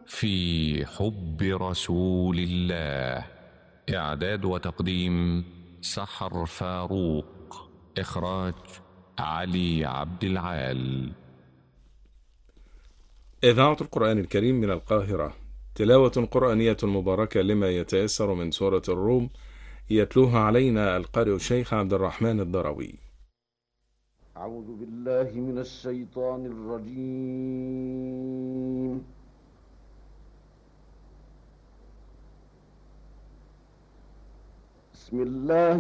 في حب رسول الله. إعداد وتقديم سحر فاروق. إخراج علي عبد العال. إذاعة القرآن الكريم من القاهرة، تلاوة قرآنية مباركة لما يتيسر من سورة الروم، يتلوها علينا القارئ الشيخ عبد الرحمن الضروي. أعوذ بالله من الشيطان الرجيم. بسم الله